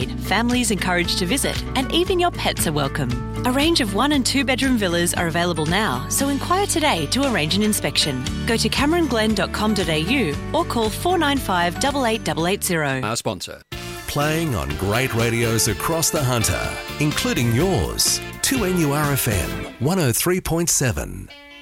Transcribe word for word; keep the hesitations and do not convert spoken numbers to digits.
made, families encouraged to visit, and even your pets are welcome. A range of one and two bedroom villas are available now, so inquire today to arrange an inspection. Go to cameron glen dot com dot a u or call four nine five, eight eight eight eight zero. Our sponsor. Playing on great radios across the Hunter, including yours. two N U R F M, one oh three point seven.